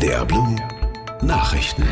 NDR Blue Nachrichten.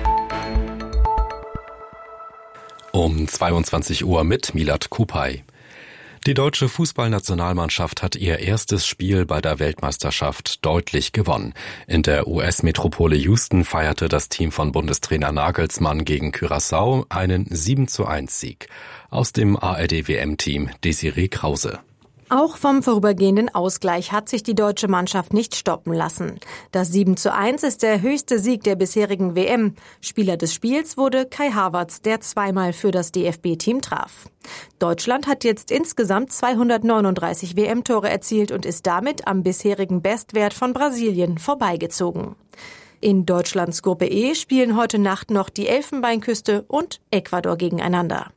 Um 22 Uhr mit Milad Kupay. Die deutsche Fußballnationalmannschaft hat ihr erstes Spiel bei der Weltmeisterschaft deutlich gewonnen. In der US-Metropole Houston feierte das Team von Bundestrainer Nagelsmann gegen Curaçao einen 7:1-Sieg. Aus dem ARD-WM-Team Desiree Krause. Auch vom vorübergehenden Ausgleich hat sich die deutsche Mannschaft nicht stoppen lassen. Das 7:1 ist der höchste Sieg der bisherigen WM. Spieler des Spiels wurde Kai Havertz, der zweimal für das DFB-Team traf. Deutschland hat jetzt insgesamt 239 WM-Tore erzielt und ist damit am bisherigen Bestwert von Brasilien vorbeigezogen. In Deutschlands Gruppe E spielen heute Nacht noch die Elfenbeinküste und Ecuador gegeneinander.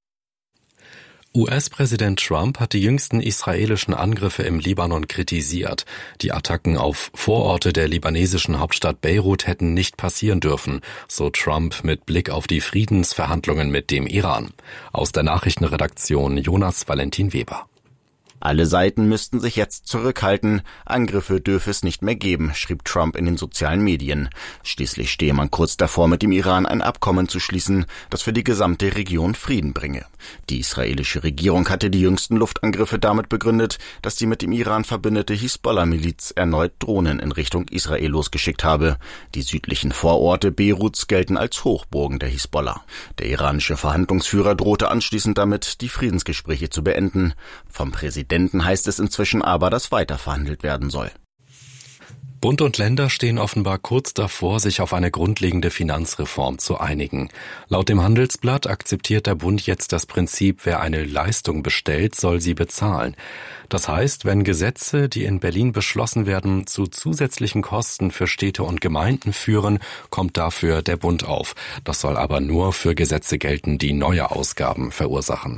US-Präsident Trump hat die jüngsten israelischen Angriffe im Libanon kritisiert. Die Attacken auf Vororte der libanesischen Hauptstadt Beirut hätten nicht passieren dürfen, so Trump mit Blick auf die Friedensverhandlungen mit dem Iran. Aus der Nachrichtenredaktion Jonas Valentin Weber. Alle Seiten müssten sich jetzt zurückhalten. Angriffe dürfe es nicht mehr geben, schrieb Trump in den sozialen Medien. Schließlich stehe man kurz davor, mit dem Iran ein Abkommen zu schließen, das für die gesamte Region Frieden bringe. Die israelische Regierung hatte die jüngsten Luftangriffe damit begründet, dass die mit dem Iran verbündete Hisbollah-Miliz erneut Drohnen in Richtung Israel losgeschickt habe. Die südlichen Vororte Beiruts gelten als Hochburgen der Hisbollah. Der iranische Verhandlungsführer drohte anschließend damit, die Friedensgespräche zu beenden. Vom Präsidenten heißt es inzwischen aber, dass weiter verhandelt werden soll. Bund und Länder stehen offenbar kurz davor, sich auf eine grundlegende Finanzreform zu einigen. Laut dem Handelsblatt akzeptiert der Bund jetzt das Prinzip, wer eine Leistung bestellt, soll sie bezahlen. Das heißt, wenn Gesetze, die in Berlin beschlossen werden, zu zusätzlichen Kosten für Städte und Gemeinden führen, kommt dafür der Bund auf. Das soll aber nur für Gesetze gelten, die neue Ausgaben verursachen.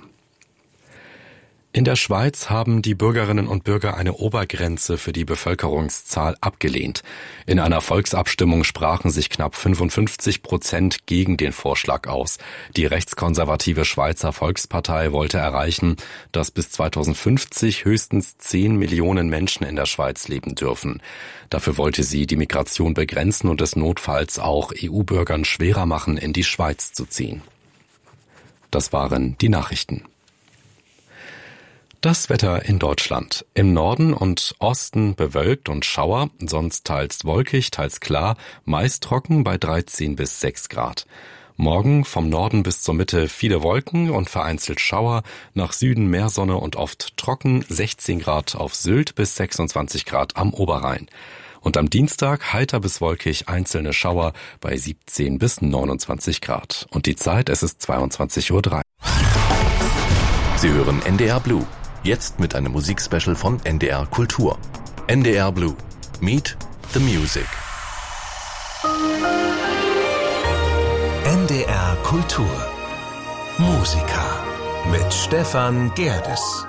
In der Schweiz haben die Bürgerinnen und Bürger eine Obergrenze für die Bevölkerungszahl abgelehnt. In einer Volksabstimmung sprachen sich knapp 55% gegen den Vorschlag aus. Die rechtskonservative Schweizer Volkspartei wollte erreichen, dass bis 2050 höchstens 10 Millionen Menschen in der Schweiz leben dürfen. Dafür wollte sie die Migration begrenzen und es notfalls auch EU-Bürgern schwerer machen, in die Schweiz zu ziehen. Das waren die Nachrichten. Das Wetter in Deutschland. Im Norden und Osten bewölkt und Schauer, sonst teils wolkig, teils klar, meist trocken bei 13 bis 6 Grad. Morgen vom Norden bis zur Mitte viele Wolken und vereinzelt Schauer, nach Süden mehr Sonne und oft trocken, 16 Grad auf Sylt bis 26 Grad am Oberrhein. Und am Dienstag heiter bis wolkig, einzelne Schauer bei 17 bis 29 Grad. Und die Zeit, es ist 22:03 Uhr. Sie hören NDR Blue. Jetzt mit einem Musikspecial von NDR Kultur. NDR Blue. Meet the Music. NDR Kultur. Musiker mit Stefan Gerdes.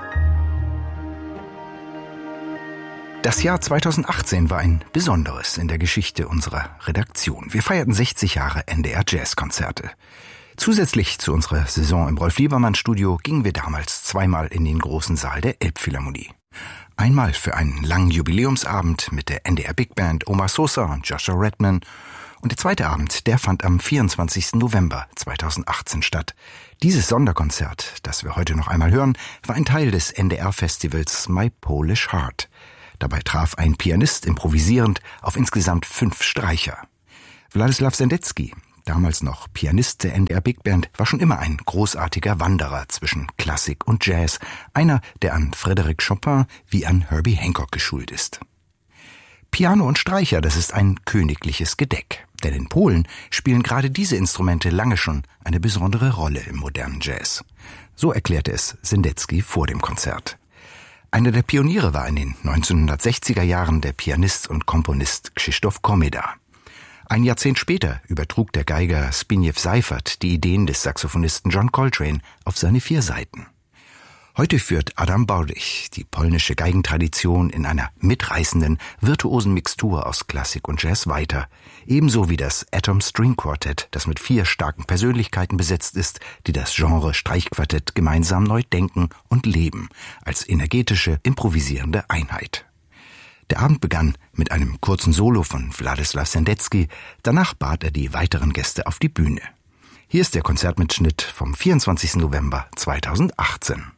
Das Jahr 2018 war ein besonderes in der Geschichte unserer Redaktion. Wir feierten 60 Jahre NDR Jazzkonzerte. Zusätzlich zu unserer Saison im Rolf-Liebermann-Studio gingen wir damals zweimal in den großen Saal der Elbphilharmonie. Einmal für einen langen Jubiläumsabend mit der NDR Big Band Omar Sosa und Joshua Redman. Und der zweite Abend, der fand am 24. November 2018 statt. Dieses Sonderkonzert, das wir heute noch einmal hören, war ein Teil des NDR-Festivals My Polish Heart. Dabei traf ein Pianist improvisierend auf insgesamt 5 Streicher. Władysław Sendecki, damals noch Pianist der NDR Big Band, war schon immer ein großartiger Wanderer zwischen Klassik und Jazz, einer, der an Frédéric Chopin wie an Herbie Hancock geschult ist. Piano und Streicher, das ist ein königliches Gedeck, denn in Polen spielen gerade diese Instrumente lange schon eine besondere Rolle im modernen Jazz. So erklärte es Sendecki vor dem Konzert. Einer der Pioniere war in den 1960er Jahren der Pianist und Komponist Krzysztof Komeda. Ein Jahrzehnt später übertrug der Geiger Zbigniew Seifert die Ideen des Saxophonisten John Coltrane auf seine 4 Saiten. Heute führt Adam Baudyk die polnische Geigentradition in einer mitreißenden, virtuosen Mixtur aus Klassik und Jazz weiter, ebenso wie das Atom String Quartet, das mit 4 starken Persönlichkeiten besetzt ist, die das Genre Streichquartett gemeinsam neu denken und leben, als energetische, improvisierende Einheit. Der Abend begann mit einem kurzen Solo von Władysław Sendecki. Danach bat er die weiteren Gäste auf die Bühne. Hier ist der Konzertmitschnitt vom 24. November 2018.